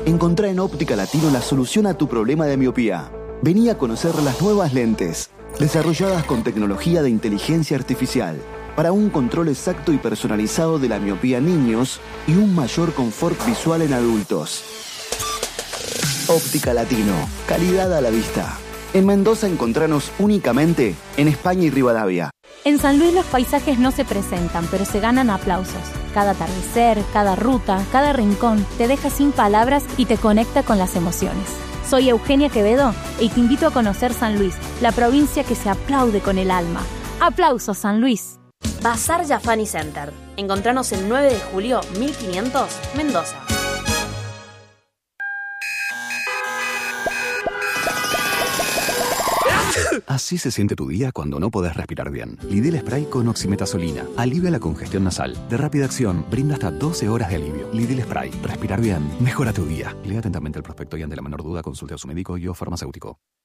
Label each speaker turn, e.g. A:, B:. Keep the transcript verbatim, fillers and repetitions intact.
A: Encontrá en Óptica Latino la solución a tu problema de miopía. Vení a conocer las nuevas lentes, desarrolladas con tecnología de inteligencia artificial, para un control exacto y personalizado de la miopía en niños y un mayor confort visual en adultos. Óptica Latino, calidad a la vista. En Mendoza encontranos únicamente en España y Rivadavia.
B: En San Luis los paisajes no se presentan, pero se ganan aplausos. Cada atardecer, cada ruta, cada rincón te deja sin palabras y te conecta con las emociones. Soy Eugenia Quevedo y te invito a conocer San Luis, la provincia que se aplaude con el alma. ¡Aplausos, San Luis!
C: Bazar Jafani Center. Encontranos el nueve de julio mil quinientos, Mendoza.
D: Así se siente tu día cuando no podés respirar bien. Lidl Spray con oximetazolina. Alivia la congestión nasal. De rápida acción, brinda hasta doce horas de alivio. Lidl Spray. Respirar bien. Mejora tu día. Lea atentamente el prospecto y ante la menor duda consulte a su médico y o farmacéutico.